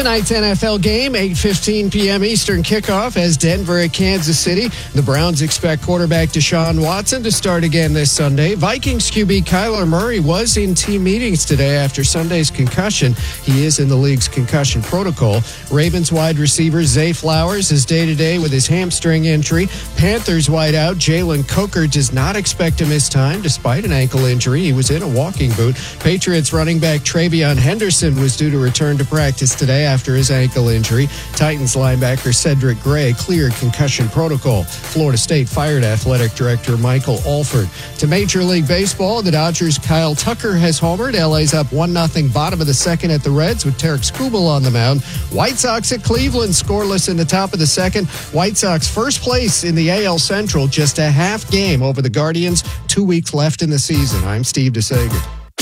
Tonight's NFL game, 8:15 p.m. Eastern kickoff as Denver at Kansas City. The Browns expect quarterback Deshaun Watson to start again this Sunday. Vikings QB Kyler Murray was in team meetings today after Sunday's concussion. He is in the league's concussion protocol. Ravens wide receiver Zay Flowers is day-to-day with his hamstring injury. Panthers wideout Jalen Coker does not expect to miss time despite an ankle injury. He was in a walking boot. Patriots running back TreVeyon Henderson was due to return to practice today after his ankle injury. Titans linebacker Cedric Gray cleared concussion protocol. Florida State fired athletic director Michael Alford. To Major League Baseball, the Dodgers' Kyle Tucker has homered. LA's up 1-0 bottom of the second at the Reds with Tarek Skubal on the mound. White Sox at Cleveland scoreless in the top of the second. White Sox first place in the AL Central, just a half game over the Guardians. 2 weeks left in the season. I'm Steve DeSager.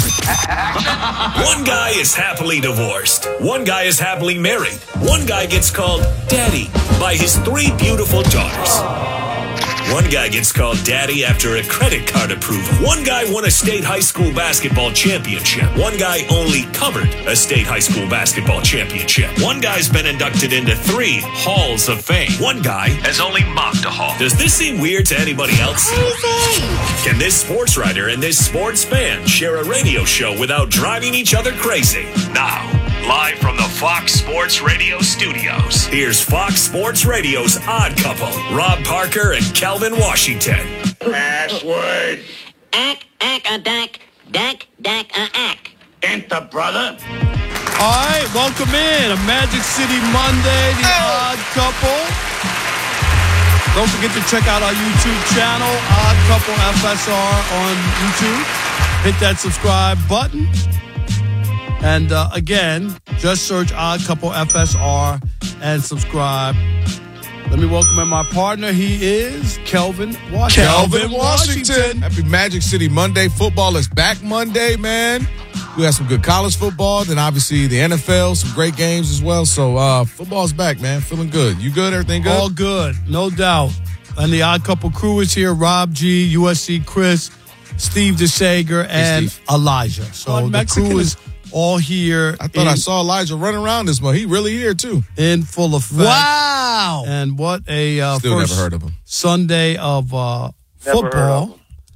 One guy is happily divorced. One guy is happily married. One guy gets called Daddy by his 3 beautiful daughters. One guy gets called Daddy after a credit card approval. One guy won a state high school basketball championship. One guy only covered a state high school basketball championship. One guy's been inducted into 3 halls of fame. One guy has only mocked a hall. Does this seem weird to anybody else? Can this sports writer and this sports fan share a radio show without driving each other crazy? Now, live from the Fox Sports Radio studios, here's Fox Sports Radio's Odd Couple, Rob Parker and Calvin Washington. Password. Ack-a-dack, dack-a-ack. Enter, brother. All right, welcome in. A Magic City Monday, the Odd Couple. Don't forget to check out our YouTube channel, Odd Couple FSR on YouTube. Hit that subscribe button. And again, just search Odd Couple FSR and subscribe. Let me welcome in my partner. He is Kelvin Washington. Kelvin Washington. Happy Magic City Monday. Football is back Monday, man. We had some good college football, then obviously the NFL, some great games as well. So football's back, man. Feeling good. You good? Everything good? All good, no doubt. And the Odd Couple crew is here. Rob G, USC Chris, Steve DeSager, and Steve. Elijah. So the crew is all here. I thought I saw Elijah running around this month. He really here, too. In full effect. Wow. And what a Still first never heard of him. Sunday of football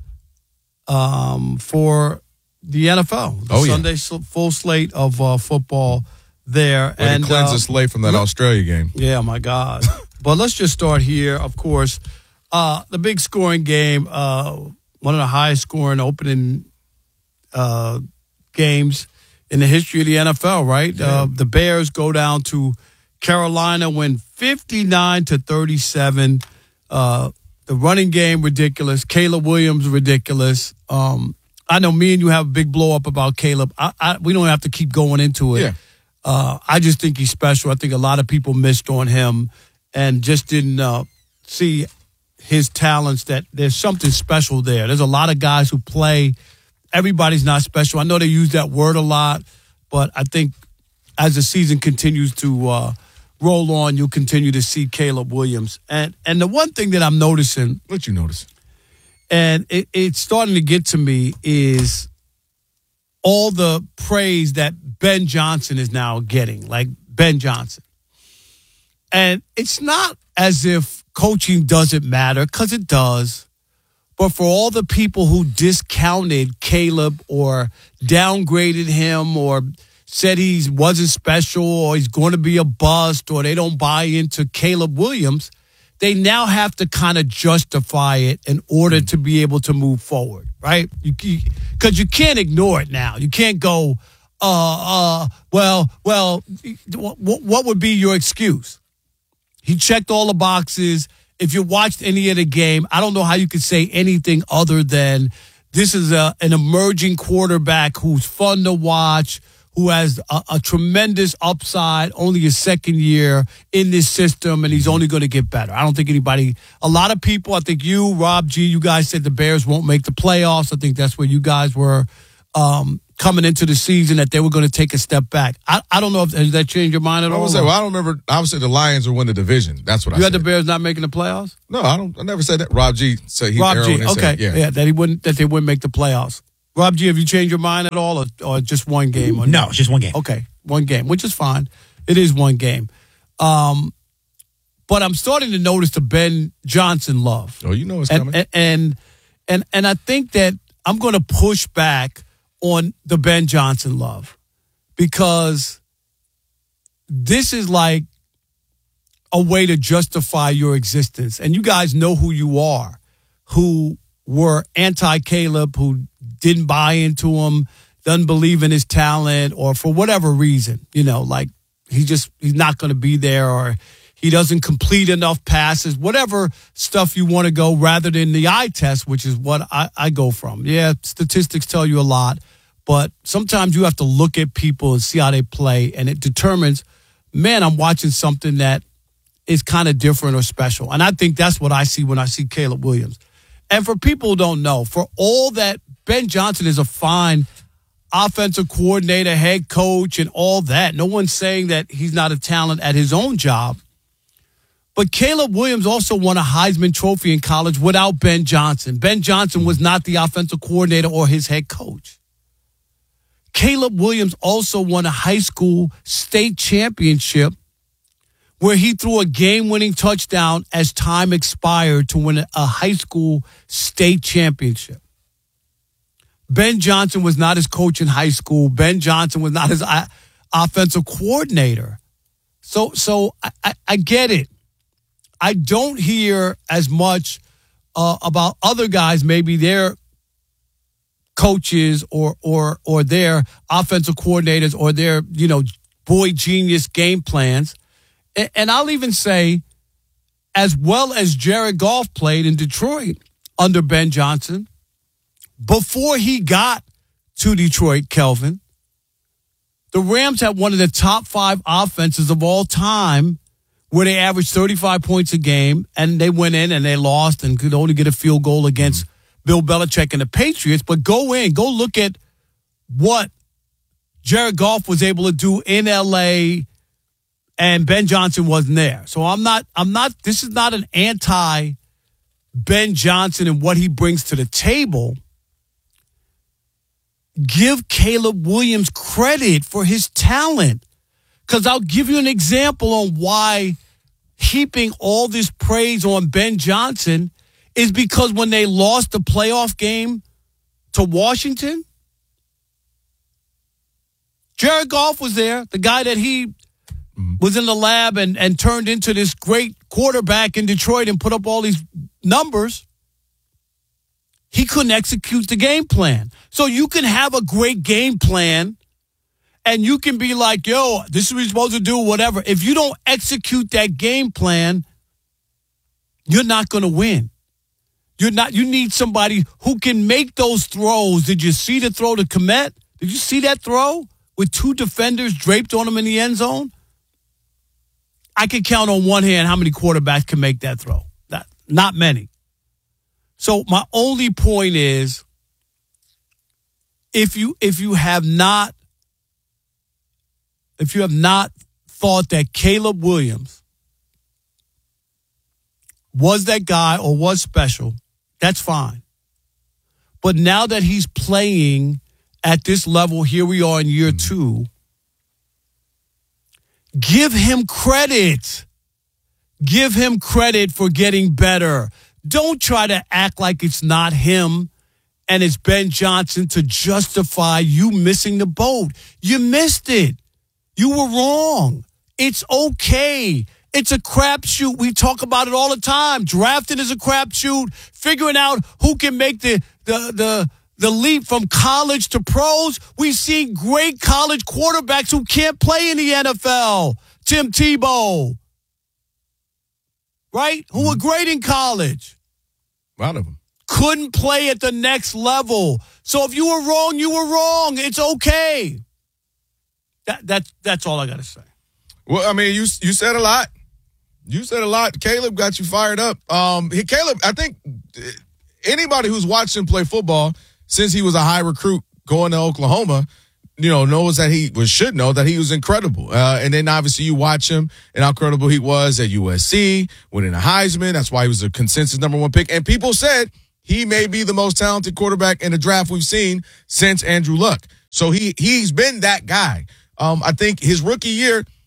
for the NFL. Oh, yeah. Sunday full slate of football there. Way to cleanse us late from that Australia game. Yeah, my God. But let's just start here, of course. The big scoring game, one of the highest scoring opening games in the history of the NFL, right? Yeah. The Bears go down to Carolina, win 59-37. The running game, ridiculous. Caleb Williams, ridiculous. I know me and you have a big blow up about Caleb. We don't have to keep going into it. Yeah. I just think he's special. I think a lot of people missed on him and just didn't see his talents, that there's something special there. There's a lot of guys who play. Everybody's not special. I know they use that word a lot, but I think as the season continues to roll on, you'll continue to see Caleb Williams. And the one thing that I'm noticing. What you notice? And it's starting to get to me is all the praise that Ben Johnson is now getting, like Ben Johnson. And it's not as if coaching doesn't matter, because it does. But for all the people who discounted Caleb or downgraded him or said he wasn't special or he's going to be a bust or they don't buy into Caleb Williams, they now have to kind of justify it in order to be able to move forward, right? Because you can't ignore it now. You can't go, what would be your excuse? He checked all the boxes. If you watched any of the game, I don't know how you could say anything other than this is an emerging quarterback who's fun to watch, who has a tremendous upside, only his second year in this system, and he's only going to get better. I don't think a lot of people, I think you, Rob G, you guys said the Bears won't make the playoffs. I think that's where you guys were coming into the season, that they were going to take a step back. I don't know if has that changed your mind at all. I don't remember. Obviously, the Lions will win the division. That's what I said. You had the Bears not making the playoffs? No, I never said that. Rob G said he. Rob G, okay, yeah, that they wouldn't make the playoffs. Rob G, have you changed your mind at all, or just one game? No, it's just one game. Okay, one game, which is fine. It is one game. But I'm starting to notice the Ben Johnson love. Oh, you know it's coming. And I think that I'm going to push back on the Ben Johnson love because this is like a way to justify your existence. And you guys know who you are, who were anti-Caleb, who didn't buy into him, doesn't believe in his talent, or for whatever reason, like he's not going to be there, or he doesn't complete enough passes, whatever stuff you want to go, rather than the eye test, which is what I go from. Yeah, statistics tell you a lot, but sometimes you have to look at people and see how they play, and it determines, man, I'm watching something that is kind of different or special. And I think that's what I see when I see Caleb Williams. And for people who don't know, for all that, Ben Johnson is a fine offensive coordinator, head coach, and all that. No one's saying that he's not a talent at his own job. But Caleb Williams also won a Heisman Trophy in college without Ben Johnson. Ben Johnson was not the offensive coordinator or his head coach. Caleb Williams also won a high school state championship where he threw a game-winning touchdown as time expired to win a high school state championship. Ben Johnson was not his coach in high school. Ben Johnson was not his offensive coordinator. So I get it. I don't hear as much about other guys, maybe their coaches or their offensive coordinators or their, boy genius game plans. And I'll even say, as well as Jared Goff played in Detroit under Ben Johnson, before he got to Detroit, Kelvin, the Rams had one of the top 5 offenses of all time where they averaged 35 points a game, and they went in and they lost and could only get a field goal against Bill Belichick and the Patriots. But go look at what Jared Goff was able to do in L.A., and Ben Johnson wasn't there. So this is not an anti-Ben Johnson and what he brings to the table. Give Caleb Williams credit for his talent. Because I'll give you an example on why heaping all this praise on Ben Johnson is because when they lost the playoff game to Washington, Jared Goff was there, the guy that he was in the lab and turned into this great quarterback in Detroit and put up all these numbers. He couldn't execute the game plan. So you can have a great game plan and you can be like, yo, this is what you're supposed to do, whatever. If you don't execute that game plan, you're not going to win. You need somebody who can make those throws. Did you see the throw to Kmet? Did you see that throw with 2 defenders draped on him in the end zone? I can count on one hand how many quarterbacks can make that throw. Not many. So my only point is, if you have not thought that Caleb Williams was that guy or was special, that's fine. But now that he's playing at this level, here we are in year 2, give him credit. Give him credit for getting better. Don't try to act like it's not him and it's Ben Johnson to justify you missing the boat. You missed it. You were wrong. It's okay. It's a crapshoot. We talk about it all the time. Drafting is a crapshoot. Figuring out who can make the leap from college to pros. We've seen great college quarterbacks who can't play in the NFL. Tim Tebow, right? Who were great in college. A lot of them. Couldn't play at the next level. So if you were wrong, you were wrong. It's okay. That's all I got to say. Well, I mean, you said a lot. You said a lot. Caleb got you fired up. Caleb, I think anybody who's watched him play football since he was a high recruit going to Oklahoma, knows that should know that he was incredible. And then obviously you watch him and how credible he was at USC, winning a Heisman. That's why he was a consensus number 1 pick. And people said he may be the most talented quarterback in the draft we've seen since Andrew Luck. So he's been that guy. I think his rookie year,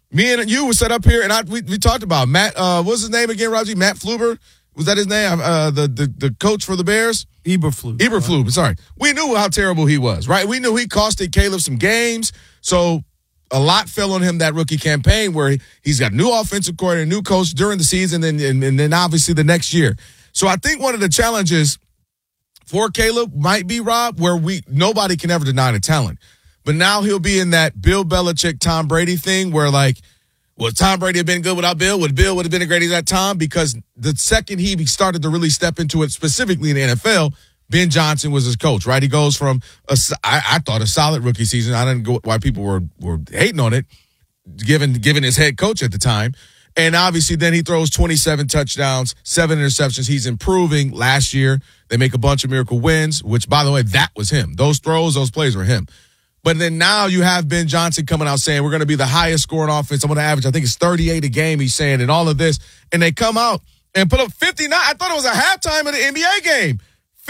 Me and you were set up here, and we talked about Matt. What's his name again, Raji? Matt Fluber. Was that his name? The coach for the Bears? Eberflus. Sorry. We knew how terrible he was, right? We knew he costed Caleb some games. So a lot fell on him that rookie campaign where he's got new offensive coordinator, new coach during the season, and then obviously the next year. So I think one of the challenges for Caleb might be, Rob, where nobody can ever deny the talent. But now he'll be in that Bill Belichick, Tom Brady thing where, like, would Tom Brady have been good without Bill? Would Bill have been great without Tom? Because the second he started to really step into it, specifically in the NFL, Ben Johnson was his coach, right? He goes from, I thought, a solid rookie season. I didn't go why people were hating on it, given his head coach at the time. And obviously then he throws 27 touchdowns, 7 interceptions. He's improving. Last year, they make a bunch of miracle wins, which, by the way, that was him. Those throws, those plays were him. But then now you have Ben Johnson coming out saying, we're going to be the highest scoring offense. I'm going to average, I think it's 38 a game, he's saying, and all of this. And they come out and put up 59. I thought it was a halftime of the NBA game.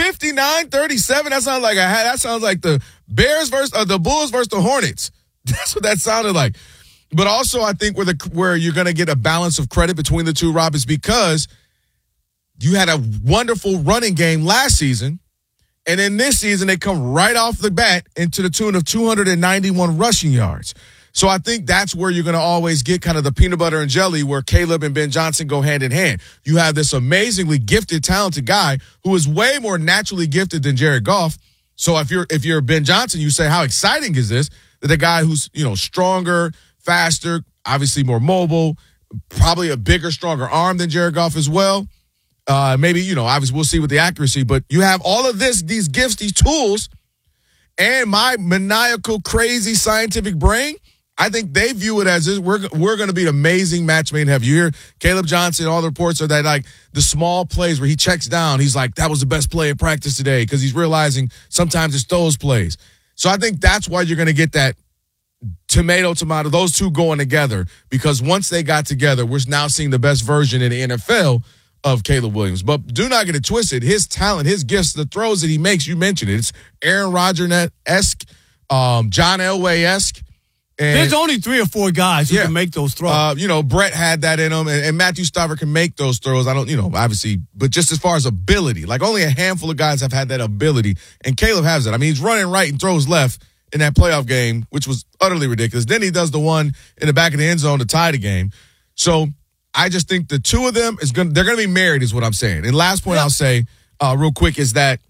59-37. That sounds like the Bears versus the Bulls versus the Hornets. That's what that sounded like. But also, I think where you're going to get a balance of credit between the two, Rob, is because you had a wonderful running game last season. And in this season, they come right off the bat into the tune of 291 rushing yards. So I think that's where you're going to always get kind of the peanut butter and jelly where Caleb and Ben Johnson go hand in hand. You have this amazingly gifted, talented guy who is way more naturally gifted than Jared Goff. So if you're Ben Johnson, you say, how exciting is this? That the guy who's, stronger, faster, obviously more mobile, probably a bigger, stronger arm than Jared Goff as well. Maybe, obviously we'll see with the accuracy, but you have all of these gifts, these tools, and my maniacal, crazy scientific brain. I think they view it as this. We're going to be an amazing match made in heaven. You hear Caleb Johnson, all the reports are that, like, the small plays where he checks down, he's like, that was the best play in practice today, because he's realizing sometimes it's those plays. So I think that's why you're going to get that tomato, those two going together, because once they got together, we're now seeing the best version in the NFL of Caleb Williams. But do not get it twisted. His talent, his gifts, the throws that he makes, you mentioned it. It's Aaron Rodgers-esque, John Elway-esque. There's only 3 or 4 guys who can make those throws. Brett had that in him, and Matthew Stafford can make those throws. I don't, obviously, but just as far as ability, like only a handful of guys have had that ability, and Caleb has it. I mean, he's running right and throws left in that playoff game, which was utterly ridiculous. Then he does the one in the back of the end zone to tie the game. So I just think the two of them they're going to be married is what I'm saying. And last point I'll say real quick is that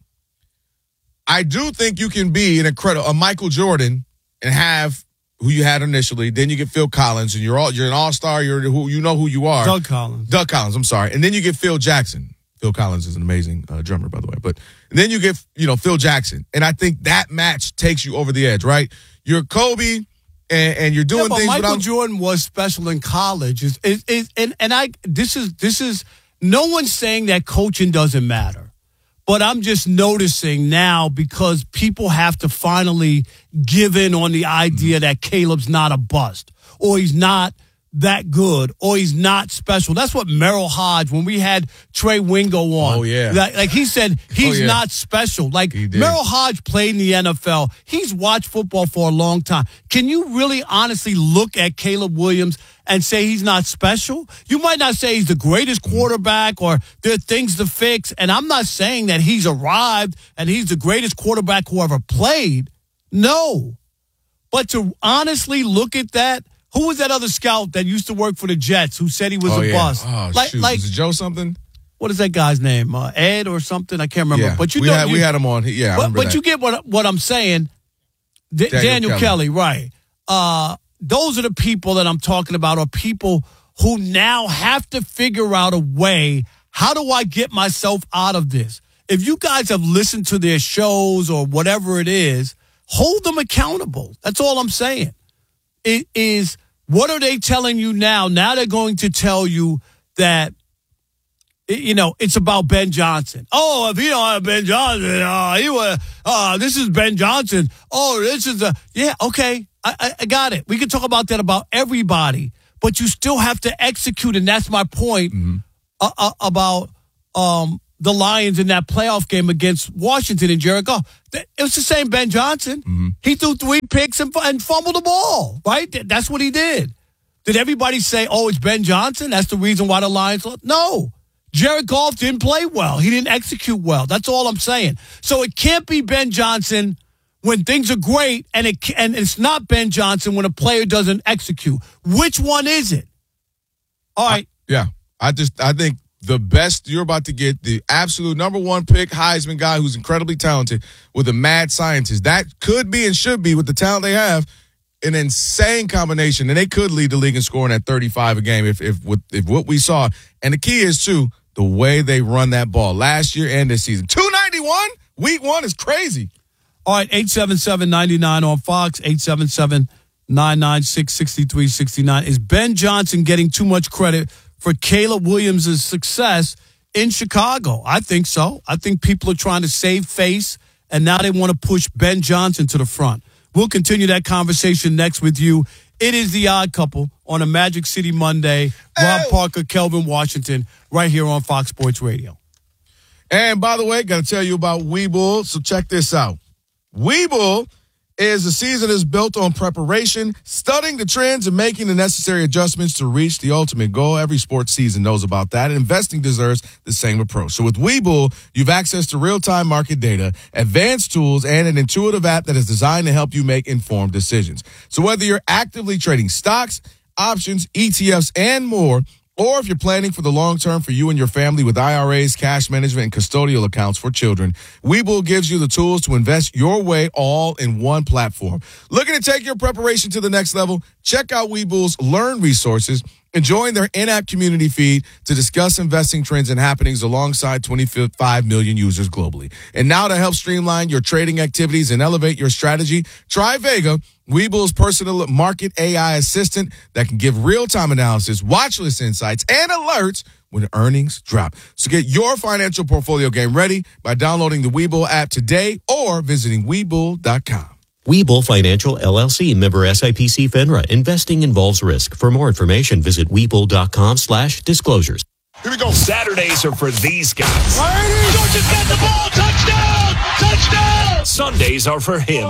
I do think you can be a Michael Jordan and have who you had initially. Then you get Phil Collins and you're an all-star. You're who you are. Doug Collins, I'm sorry. And then you get Phil Jackson. Phil Collins is an amazing drummer, by the way. But then you get, Phil Jackson. And I think that match takes you over the edge, right? You're Kobe and you're doing things Michael Jordan was special in college. This is no one's saying that coaching doesn't matter. But I'm just noticing now, because people have to finally give in on the idea that Caleb's not a bust, or he's not that good, or he's not special. That's what Merrill Hodge, when we had Trey Wingo on. Oh, yeah. Like he said, he's not special. Like, Merrill Hodge played in the NFL. He's watched football for a long time. Can you really honestly look at Caleb Williams and say he's not special? You might not say he's the greatest quarterback or there are things to fix. And I'm not saying that he's arrived and he's the greatest quarterback who ever played. No. But to honestly look at that, who was that other scout that used to work for the Jets who said he was a bust? Oh, shoot. Was it Joe something? What is that guy's name? Ed or something? I can't remember. Yeah. But we had him on. Yeah, I remember that. You get what I'm saying. Daniel Kelly, right. Those are the people that I'm talking about, are people who now have to figure out a way, how do I get myself out of this? If you guys have listened to their shows or whatever it is, hold them accountable. That's all I'm saying. It is, what are they telling you now? Now they're going to tell you that, it's about Ben Johnson. Oh, if you don't have Ben Johnson, this is Ben Johnson. Oh, this is okay. I got it. We can talk about that about everybody, but you still have to execute, and that's my point about the Lions in that playoff game against Washington and Jared Goff. It was the same Ben Johnson. He threw 3 picks and fumbled the ball, right? That's what he did. Did everybody say, oh, it's Ben Johnson? That's the reason why the Lions lost? No. Jared Goff didn't play well. He didn't execute well. That's all I'm saying. So it can't be Ben Johnson when things are great, and it's not Ben Johnson when a player doesn't execute. Which one is it? All right. I think the best you're about to get, the absolute number one pick, Heisman guy who's incredibly talented with a mad scientist. That could be and should be, with the talent they have, an insane combination. And they could lead the league in scoring at 35 a game if what we saw. And the key is, too, the way they run that ball last year and this season. 291 week one is crazy. All right, 877-99 on Fox, 877-996-6369. Is Ben Johnson getting too much credit for Caleb Williams' success in Chicago? I think so. I think people are trying to save face, and now they want to push Ben Johnson to the front. We'll continue that conversation next with you. It is The Odd Couple on a Magic City Monday. Rob Parker, Kelvin Washington, right here on Fox Sports Radio. And by the way, got to tell you about Webull, so check this out. Webull is a season is built on preparation, studying the trends, and making the necessary adjustments to reach the ultimate goal. Every sports season knows about that, and investing deserves the same approach. So with Webull, you've access to real-time market data, advanced tools, and an intuitive app that is designed to help you make informed decisions. So whether you're actively trading stocks, options, ETFs, and more, or if you're planning for the long term for you and your family with IRAs, cash management, and custodial accounts for children, Webull gives you the tools to invest your way all in one platform. Looking to take your preparation to the next level? Check out Webull's Learn resources and join their in-app community feed to discuss investing trends and happenings alongside 25 million users globally. And now to help streamline your trading activities and elevate your strategy, try Vega, Webull's personal market AI assistant that can give real-time analysis, watch list insights, and alerts when earnings drop. So get your financial portfolio game ready by downloading the Webull app today or visiting Webull.com. Webull Financial LLC, member SIPC FINRA. Investing involves risk. For more information, visit Webull.com/disclosures. Here we go. Saturdays are for these guys. Georgia's got the ball. Touchdown! Touchdown! Sundays are for him.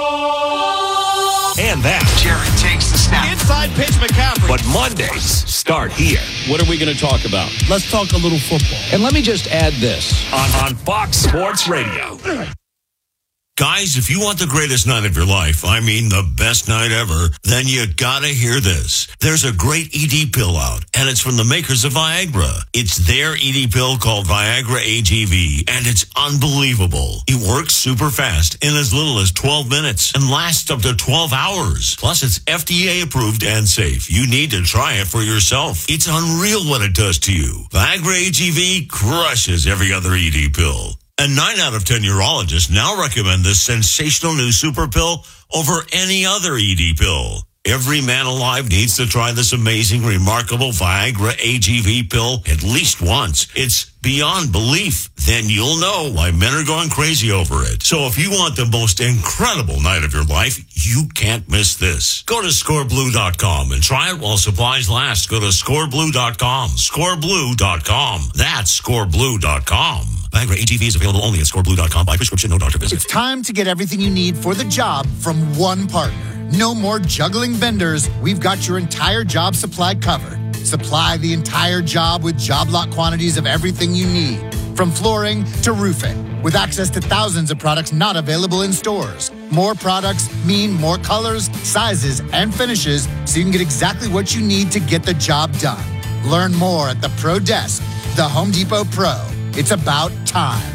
And that. Jared takes the snap. Inside pitch, McCaffrey. But Mondays start here. What are we going to talk about? Let's talk a little football. And let me just add this. On Fox Sports Radio. Guys, if you want the greatest night of your life, I mean the best night ever, then you gotta hear this. There's a great ED pill out, and it's from the makers of Viagra. It's their ED pill called Viagra AGV, and it's unbelievable. It works super fast in as little as 12 minutes and lasts up to 12 hours. Plus, it's FDA approved and safe. You need to try it for yourself. It's unreal what it does to you. Viagra AGV crushes every other ED pill. And 9 out of 10 urologists now recommend this sensational new super pill over any other ED pill. Every man alive needs to try this amazing, remarkable Viagra AGV pill at least once. It's beyond belief. Then you'll know why men are going crazy over it. So if you want the most incredible night of your life, you can't miss this. Go to scoreblue.com and try it while supplies last. Go to scoreblue.com. Scoreblue.com. That's scoreblue.com. Viagra AGV is available only at scoreblue.com by prescription, no doctor visit. It's time to get everything you need for the job from one partner. No more juggling vendors. We've got your entire job supply covered. Supply the entire job with job lot quantities of everything you need, from flooring to roofing, with access to thousands of products not available in stores. More products mean more colors, sizes, and finishes, so you can get exactly what you need to get the job done. Learn more at the Pro Desk, the Home Depot Pro. It's about time.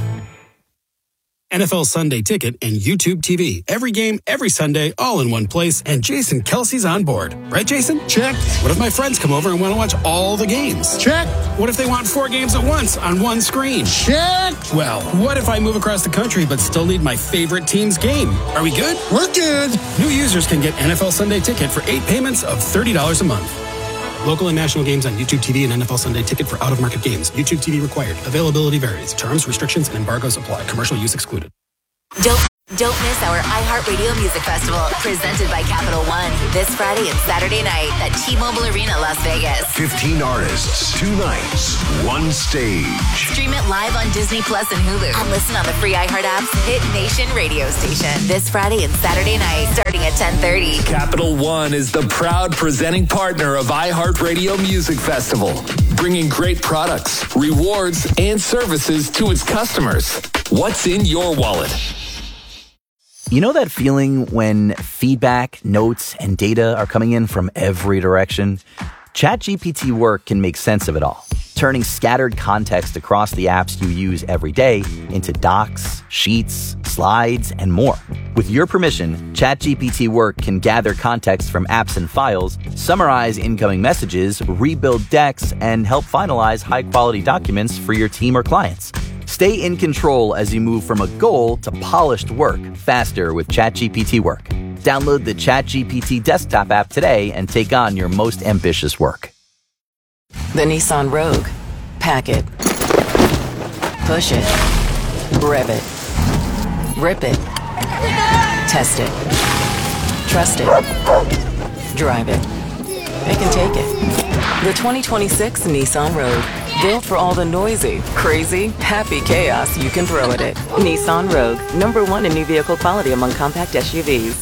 NFL Sunday Ticket and YouTube TV. Every game, every Sunday, all in one place, and Jason Kelsey's on board. Right, Jason? Check. What if my friends come over and want to watch all the games? Check. What if they want 4 games at once on one screen? Check. Well, what if I move across the country but still need my favorite team's game? Are we good? We're good. New users can get NFL Sunday Ticket for 8 payments of $30 a month. Local and national games on YouTube TV and NFL Sunday Ticket for out-of-market games. YouTube TV required. Availability varies. Terms, restrictions, and embargoes apply. Commercial use excluded. Don't miss our iHeartRadio Music Festival, presented by Capital One, this Friday and Saturday night at T-Mobile Arena, Las Vegas. 15 artists, 2 nights, 1 stage. Stream it live on Disney Plus and Hulu, and listen on the free iHeart app's Hit Nation radio station. This Friday and Saturday night, starting at 10:30. Capital One is the proud presenting partner of iHeartRadio Music Festival, bringing great products, rewards, and services to its customers. What's in your wallet? You know that feeling when feedback, notes, and data are coming in from every direction? ChatGPT Work can make sense of it all, turning scattered context across the apps you use every day into docs, sheets, slides, and more. With your permission, ChatGPT Work can gather context from apps and files, summarize incoming messages, rebuild decks, and help finalize high-quality documents for your team or clients. Stay in control as you move from a goal to polished work faster with ChatGPT Work. Download the ChatGPT desktop app today and take on your most ambitious work. The Nissan Rogue. Pack it. Push it. Rev it. Rip it. Test it. Trust it. Drive it. They can take it. The 2026 Nissan Rogue. Built for all the noisy, crazy, happy chaos you can throw at it. Nissan Rogue. #1 in new vehicle quality among compact SUVs.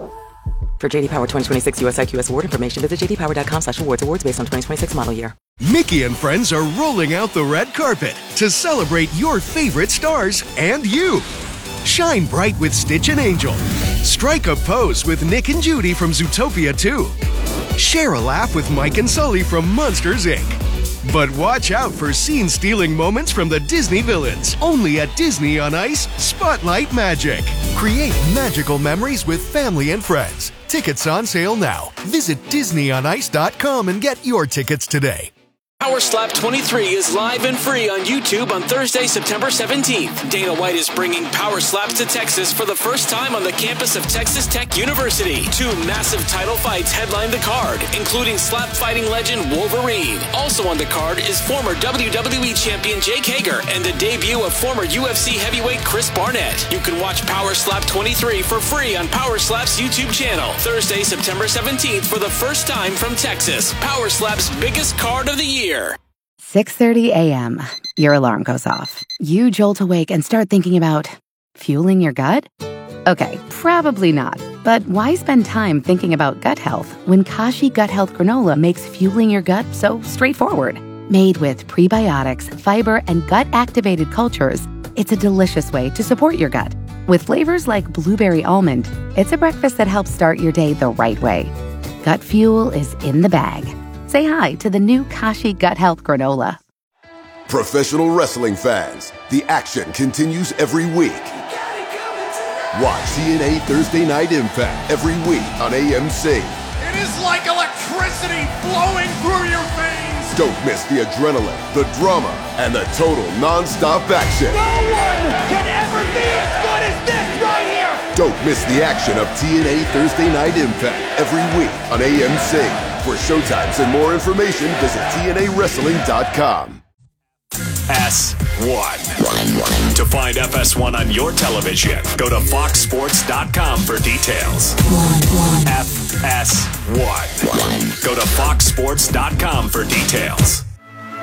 For JD Power 2026 US IQS award information, visit jdpower.com/awards. Awards based on 2026 model year. Mickey and friends are rolling out the red carpet to celebrate your favorite stars and you. Shine bright with Stitch and Angel. Strike a pose with Nick and Judy from Zootopia 2. Share a laugh with Mike and Sully from Monsters, Inc. But watch out for scene-stealing moments from the Disney villains. Only at Disney on Ice, Spotlight Magic. Create magical memories with family and friends. Tickets on sale now. Visit DisneyOnIce.com and get your tickets today. Power Slap 23 is live and free on YouTube on Thursday, September 17th. Dana White is bringing Power Slaps to Texas for the first time on the campus of Texas Tech University. 2 massive title fights headline the card, including slap fighting legend Wolverine. Also on the card is former WWE champion Jake Hager and the debut of former UFC heavyweight Chris Barnett. You can watch Power Slap 23 for free on Power Slap's YouTube channel. Thursday, September 17th for the first time from Texas. Power Slap's biggest card of the year. 6:30 a.m. Your alarm goes off. You jolt awake and start thinking about fueling your gut? Okay, probably not. But why spend time thinking about gut health when Kashi Gut Health Granola makes fueling your gut so straightforward? Made with prebiotics, fiber, and gut-activated cultures, it's a delicious way to support your gut. With flavors like blueberry almond, it's a breakfast that helps start your day the right way. Gut fuel is in the bag. Say hi to the new Kashi Gut Health Granola. Professional wrestling fans, the action continues every week. Watch TNA Thursday Night Impact every week on AMC. It is like electricity flowing through your veins. Don't miss the adrenaline, the drama, and the total non-stop action. No one can ever be as good as this right here. Don't miss the action of TNA Thursday Night Impact every week on AMC. For showtimes and more information, visit TNAWrestling.com. S1. To find FS1 on your television, go to FoxSports.com for details. FS1. Go to FoxSports.com for details.